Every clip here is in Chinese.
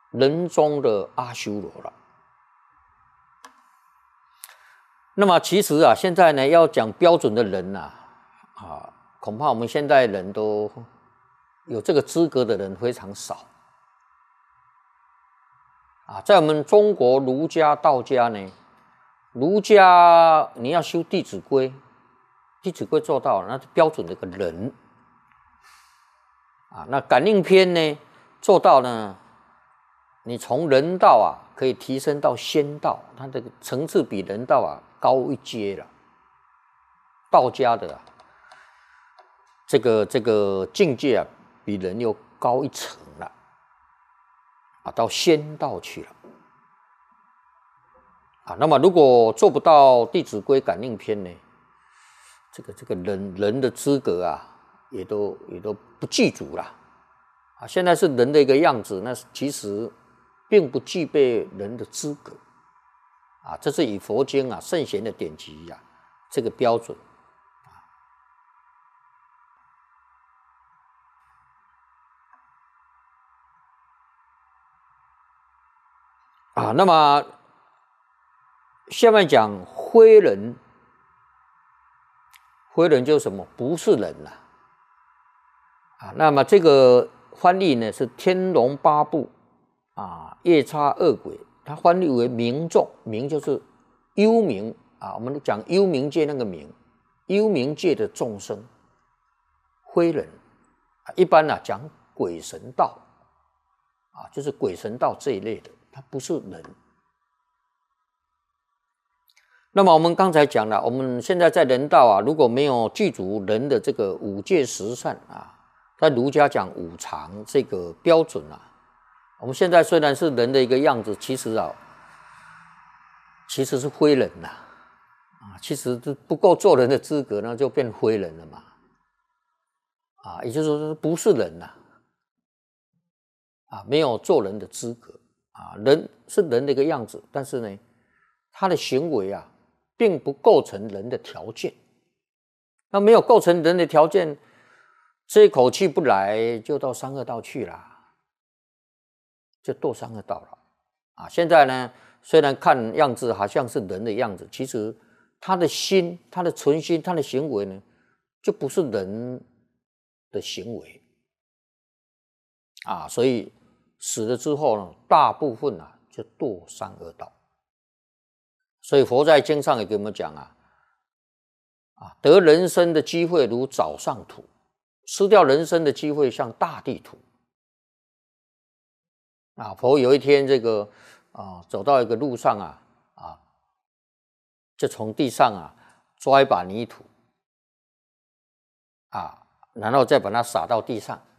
人中的阿修罗了。那么其实啊，现在呢要讲标准的人呐，恐怕我们现代人都有这个资格的人非常少。在我们中国儒家、道家呢，儒家你要修《弟子规》，《弟子规》做到了，那是标准的一个人。那感应篇呢做到呢，你从人道可以提升到仙道，它这个层次比人道高一阶了。道家的这个境界比人又高一层了，到仙道去了。那么如果做不到《弟子规》感应篇呢，这个人的资格也都不具足了。现在是人的一个样子，那其实并不具备人的资格。这是以佛经圣贤的典籍这个标准。那么下面讲非人，非人就是什么？不是人那么这个翻译呢是《天龙八部》夜叉恶鬼，它翻译为冥众，冥就是幽冥我们讲幽冥界那个冥，幽冥界的众生，非人一般讲鬼神道就是鬼神道这一类的，它不是人。那么我们刚才讲了，我们现在在人道如果没有具足人的这个五戒十善在儒家讲五常这个标准我们现在虽然是人的一个样子，其实是非人其实不够做人的资格，那就变非人了嘛也就是说不是人没有做人的资格人是人的一个样子，但是呢，他的行为并不构成人的条件。那没有构成人的条件，这一口气不来，就到三恶道去了，就堕三恶道了现在呢，虽然看样子好像是人的样子，其实他的心、他的存心、他的行为呢，就不是人的行为所以死了之后呢，大部分就堕三恶道。所以佛在经上也给我们讲得人生的机会如早上土，失掉人生的机会像大地土佛有一天这个走到一个路上就从地上抓一把泥土然后再把它撒到地上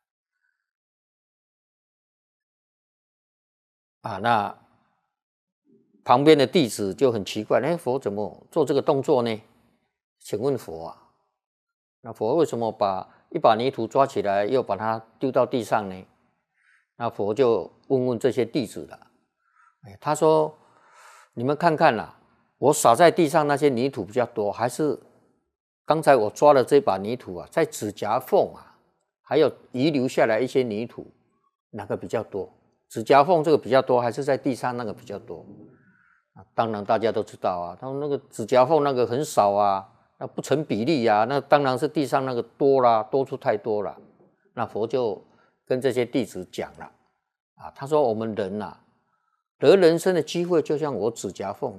那旁边的弟子就很奇怪，佛怎么做这个动作呢？请问佛那佛为什么把一把泥土抓起来又把它丢到地上呢？那佛就问这些弟子了他说你们看看我撒在地上那些泥土比较多，还是刚才我抓的这把泥土在指甲缝还有遗留下来一些泥土，哪个比较多？指甲缝这个比较多，还是在地上那个比较多？当然大家都知道他们那个指甲缝那个很少那不成比例那当然是地上那个多啦，多出太多了。那佛就跟这些弟子讲了他说我们人得人生的机会就像我指甲缝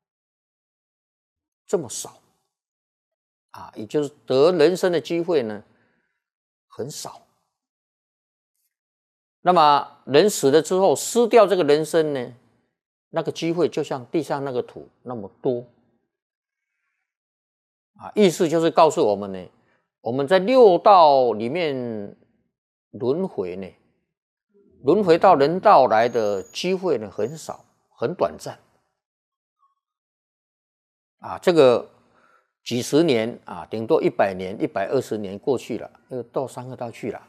这么少也就是得人生的机会呢很少。那么人死了之后失掉这个人生呢，那个机会就像地上那个土那么多意思就是告诉我们呢，我们在六道里面轮回呢，轮回到人道来的机会呢很少，很短暂这个几十年顶多100年120年过去了，又到三恶道去了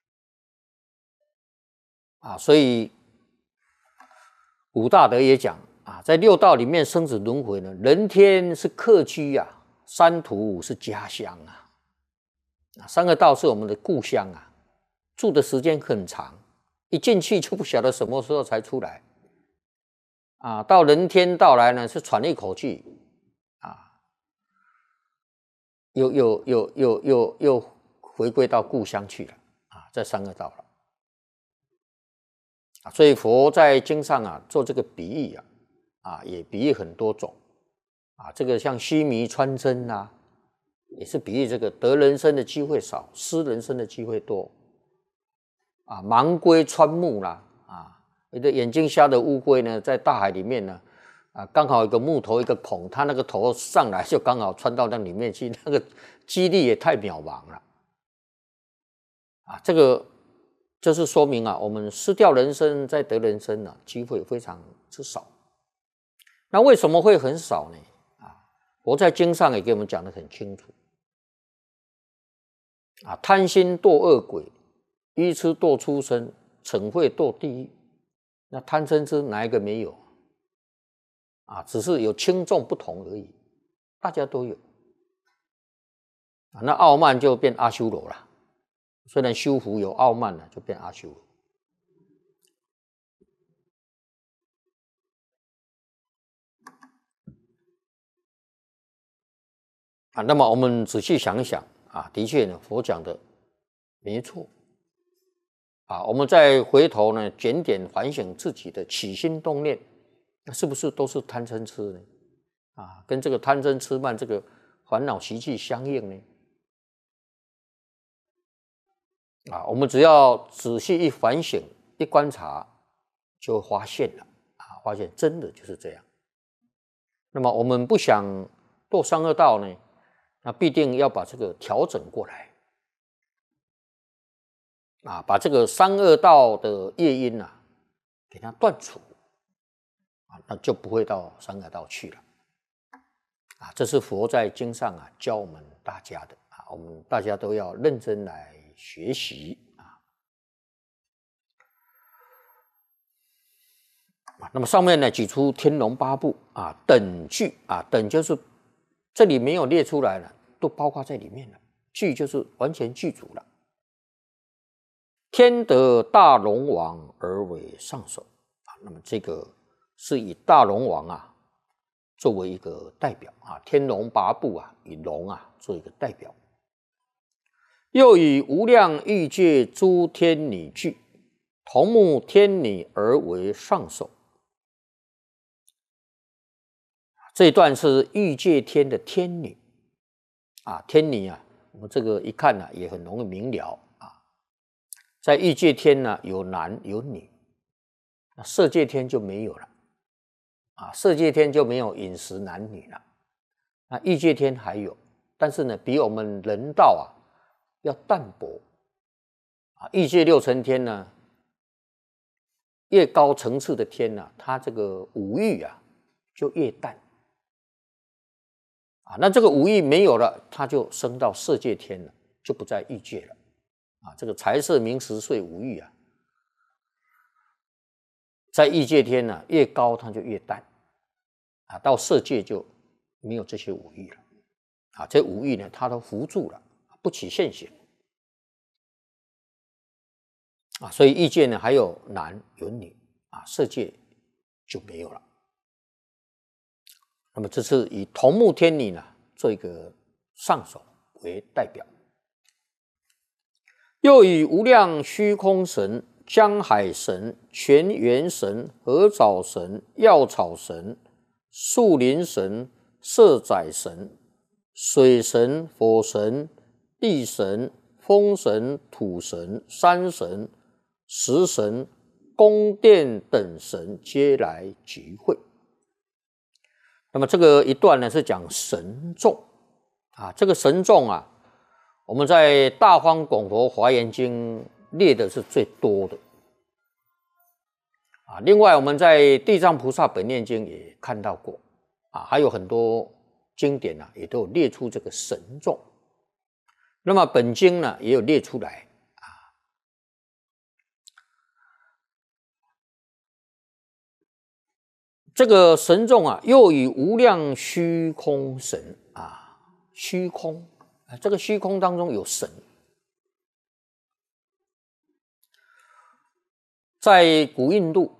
所以古大德也讲在六道里面生死轮回呢，人天是客居三途是家乡三恶道是我们的故乡住的时间很长一进去就不晓得什么时候才出来啊。到人天到来呢，是喘一口气啊，又回归到故乡去了啊，在三恶道了啊。所以佛在经上啊做这个比喻啊，也比喻很多种啊。这个像须弥穿针啊，也是比喻这个得人身的机会少，失人身的机会多啊。盲龟穿木啦啊，有的眼睛瞎的乌龟呢，在大海里面呢啊，刚好有个木头一个孔，它那个头上来就刚好穿到那里面去，那个几率也太渺茫了啊。这个就是说明啊，我们失掉人身再得人身啊，机会非常之少。那为什么会很少呢？啊，佛在经上也给我们讲得很清楚啊，贪心堕恶鬼，愚痴堕畜生，嗔恚堕地狱。那贪嗔痴哪一个没有啊？只是有轻重不同而已，大家都有啊。那傲慢就变阿修罗了，虽然修福有傲慢了，就变阿修罗啊。那么我们仔细想一想啊，的确呢，佛讲的没错啊。我们再回头呢，检点反省自己的起心动念，那是不是都是贪嗔痴呢？啊，跟这个贪嗔痴慢这个烦恼习气相应呢？啊，我们只要仔细一反省、一观察，就发现了啊，发现真的就是这样。那么我们不想堕三恶道呢，那必定要把这个调整过来啊，把这个三恶道的业因啊，给它断除啊，那就不会到三恶道去了啊。这是佛在经上啊教我们大家的啊，我们大家都要认真来学习啊。那么上面呢举出天龙八部啊等句啊，等就是这里没有列出来了，都包括在里面了。具就是完全具足了。天得大龙王而为上首啊，那么这个是以大龙王啊作为一个代表啊，天龙八部啊以龙啊做一个代表。又以无量欲界诸天女具，同目天女而为上首。这一段是欲界天的天女啊，天女啊，我们这个一看呢也很容易明了啊。在欲界天呢有男有女，那色界天就没有了啊，色界天就没有饮食男女了。那欲界天还有，但是呢比我们人道啊要淡薄啊。欲界六层天呢，越高层次的天呢，它这个五欲啊就越淡啊。那这个五欲没有了，它就升到色界天了，就不在欲界了啊。这个财色名食睡五欲啊，在欲界天呢越高它就越淡啊，到色界就没有这些五欲了啊。这五欲呢它都扶住了，不起现行啊。所以欲界呢还有男有女啊，色界就没有了。那么这是以同目天女呢做一个上首为代表，又以无量虚空神、江海神、泉源神、合藻神、药草神、树林神、色宰神、水神、火神、地神、风神、土神、山神、石神、宫殿等神皆来集会。那么这个一段呢是讲神众啊，这个神众啊，我们在《大方广佛华严经》列的是最多的啊。另外我们在《地藏菩萨本愿经》也看到过啊，还有很多经典啊也都有列出这个神众。那么本经呢也有列出来啊。这个神众啊，又以无量虚空神啊，虚空啊，这个虚空当中有神在古印度